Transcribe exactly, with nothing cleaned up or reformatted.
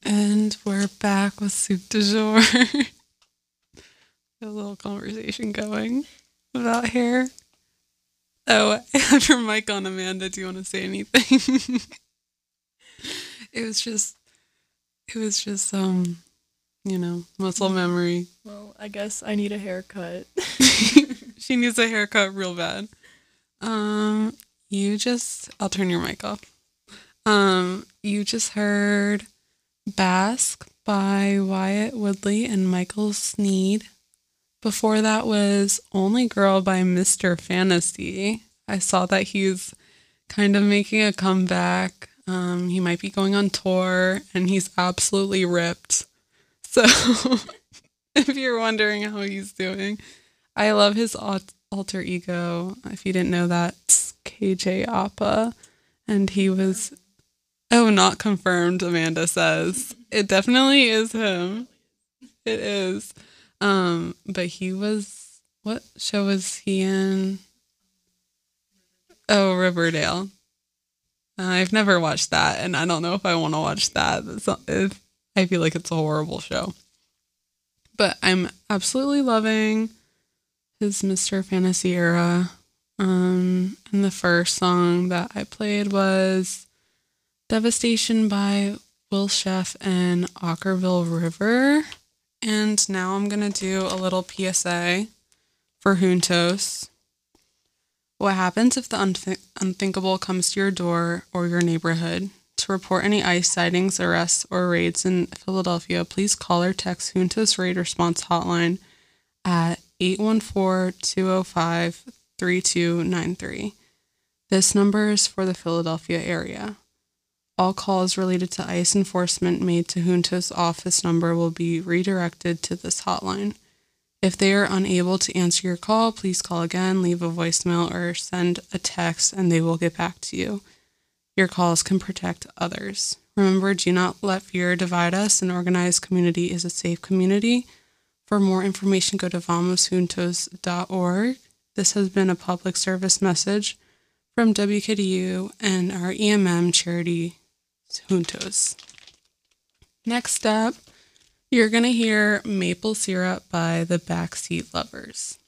And we're back with Soup du Jour. A little conversation going about hair. Oh, I have your mic on, Amanda. Do you want to say anything? It was just, it was just, um, you know, muscle memory. Well, I guess I need a haircut. She needs a haircut real bad. Um, you just, I'll turn your mic off. Um, you just heard Basque by Wyatt Woodley and Michael Sneed. Before that was Only Girl by Mister Fantasy. I saw that he's kind of making a comeback. Um, he might be going on tour, and he's absolutely ripped. So, if you're wondering how he's doing, I love his alter ego. If you didn't know that, it's K J Appa. And he was, oh, not confirmed, Amanda says. It definitely is him. It is. Um, but he was, what show was he in? Oh, Riverdale. Uh, I've never watched that, and I don't know if I want to watch that. It's not, if, I feel like it's a horrible show. But I'm absolutely loving his Mister Fantasy era. Um, and the first song that I played was Devastation by Will Sheff and Ockerville River. And now I'm going to do a little P S A for Juntos. What happens if the unth- unthinkable comes to your door or your neighborhood? To report any ICE sightings, arrests, or raids in Philadelphia, please call or text Juntos Raid Response Hotline at eight one four, two oh five, three two nine three. This number is for the Philadelphia area. All calls related to ICE enforcement made to Juntos office number will be redirected to this hotline. If they are unable to answer your call, please call again, leave a voicemail, or send a text, and they will get back to you. Your calls can protect others. Remember, do not let fear divide us. An organized community is a safe community. For more information, go to vamos juntos dot org. This has been a public service message from W K D U and our E M M charity, Juntos. Next up, you're going to hear Maple Syrup by the Backseat Lovers.